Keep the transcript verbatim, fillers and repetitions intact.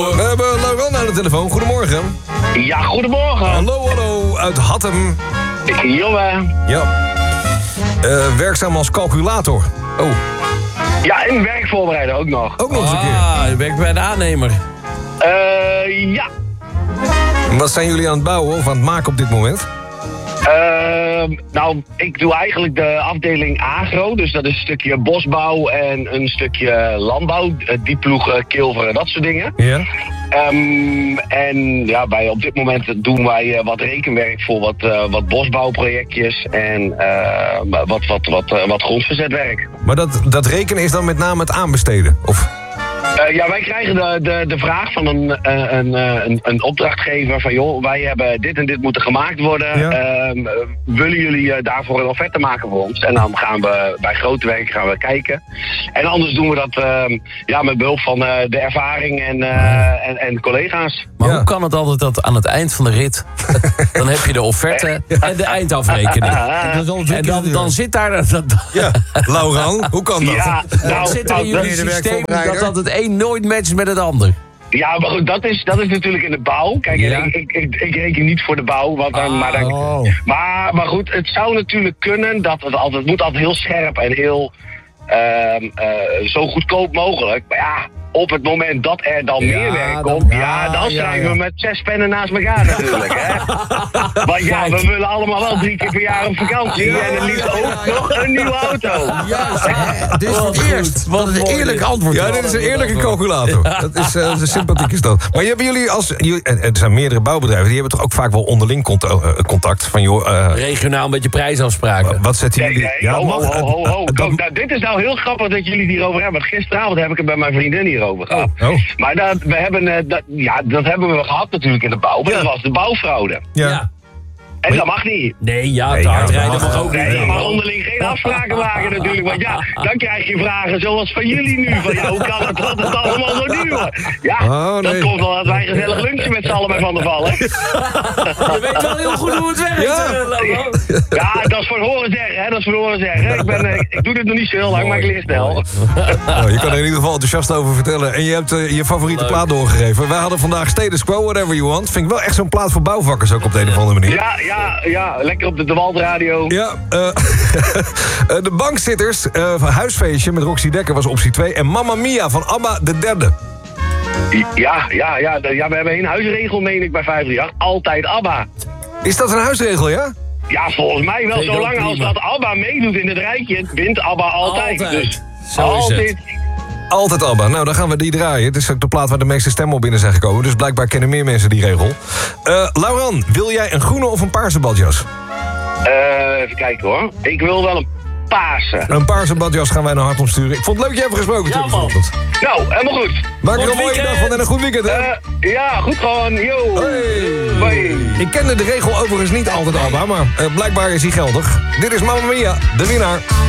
We hebben Laurent aan de telefoon. Goedemorgen. Ja, goedemorgen. Hallo, hallo. Uit Hattem. Jongen. Ja. Uh, werkzaam als calculator. Oh. Ja, en werkvoorbereider ook nog. Ook nog eens een keer. Ah, je werkt bij de aannemer. Uh, ja. Wat zijn jullie aan het bouwen of aan het maken op dit moment? Uh, nou, ik doe eigenlijk de afdeling agro. Dus dat is een stukje bosbouw en een stukje landbouw. Dieploegen, kilveren, dat soort dingen. Ja. Um, en ja, wij, op dit moment doen wij uh, wat rekenwerk voor wat, uh, wat bosbouwprojectjes en uh, wat, wat, wat, uh, wat grondverzetwerk. Maar dat, dat rekenen is dan met name het aanbesteden? Of... Uh, ja, wij krijgen de, de, de vraag van een, een, een, een opdrachtgever van... joh, wij hebben dit en dit moeten gemaakt worden. Ja. Uh, willen jullie uh, daarvoor een offerte maken voor ons? En dan gaan we bij grote werken gaan we kijken. En anders doen we dat uh, ja, met behulp van uh, de ervaring en, uh, en, en collega's. Maar ja. hoe kan het altijd dat aan het eind van de rit... dan heb je de offerte en de eindafrekening. En dan, dan zit daar... Dat, ja, Laurent, hoe kan dat? Ja, nou, dan zit er in jullie systeem dat dat het een nooit matcht met het ander. Ja, maar goed, dat is, dat is natuurlijk in de bouw. Kijk, ja. ik, ik, ik, ik reken niet voor de bouw. Want dan, ah, maar, dan, oh. maar, maar goed, het zou natuurlijk kunnen dat het altijd... Het moet altijd heel scherp en heel... Uh, uh, zo goedkoop mogelijk. Maar ja... Op het moment dat er dan ja, meer werk komt, dan, ja, dan ja, schrijven ja, ja. we met zes pennen naast elkaar natuurlijk, hè. Want ja, we willen allemaal wel drie keer per jaar op vakantie ja, en het liefst ja, ja, ook ja, ja. nog een nieuwe auto. Juist, hè. Dit is voor het eerst. Wat een eerlijk antwoord. Ja, dit is een eerlijke calculator. Dat is, uh, dat is sympathiek is dat. Maar hebben jullie als, jullie, en er zijn meerdere bouwbedrijven, die hebben toch ook vaak wel onderling contact van, joh... Uh, regionaal een beetje prijsafspraken. Wat zetten jullie... Nee, nee, ja, ho, ho, ho, ho, ho. Dat, nou, dit is nou heel grappig dat jullie het hierover hebben. Want gisteravond heb ik het bij mijn vriendin hier over gehad. Oh. Oh. Maar dat, we hebben, uh, dat, ja, dat hebben we gehad natuurlijk in de bouw. Maar ja. dat was de bouwfraude. Ja. ja. En maar, dat mag niet. Nee, ja, te hard rijden mag ook niet. Nee, je mag onderling geen afspraken maken natuurlijk. Want ja, dan krijg je vragen zoals van jullie nu. Van ja, hoe kan het dat het allemaal zo duur? Ja, oh, nee. dat komt wel dat wij gezellig lunchen met z'n allen bij Van der Vallen. Je weet wel heel goed hoe het werkt. Ja, ja dat is voor horen zeggen, hè. Dat is voor horen zeggen. Ik, ben, ik doe dit nog niet zo heel lang, maar ik leer snel. Oh, je kan er in ieder geval enthousiast over vertellen. En je hebt uh, je favoriete Leuk. plaat doorgegeven. Wij hadden vandaag Status Quo, Whatever You Want. Vind ik wel echt zo'n plaat voor bouwvakkers ook op de een of andere manier. Ja, ja. Ja, ja, lekker op de De Waldradio. Ja, uh, de bankzitters, uh, huisfeestje met Roxy Dekker was optie twee. En Mamma Mia van ABBA de derde. Ja, ja, ja, ja, we hebben een huisregel, meen ik, bij vijf drie acht. Altijd ABBA. Is dat een huisregel, ja? Ja, volgens mij wel. Zolang als dat ABBA meedoet in het rijtje, wint ABBA altijd. altijd. Dus Zo altijd. Altijd ABBA. Nou, dan gaan we die draaien. Het is ook de plaat waar de meeste stemmen op binnen zijn gekomen. Dus blijkbaar kennen meer mensen die regel. Uh, Laurent, wil jij een groene of een paarse badjas? Uh, even kijken hoor. Ik wil wel een paarse. Een paarse badjas gaan wij naar Hartом sturen. Ik vond het leuk je even gesproken. Ja, man. Nou, helemaal goed. Maak er een mooie dag van en een goed weekend, hè? Uh, ja, goed gewoon. Yo. Hey. Bye. Ik kende de regel overigens niet altijd, ABBA, maar uh, blijkbaar is die geldig. Dit is Mamma Mia, de winnaar.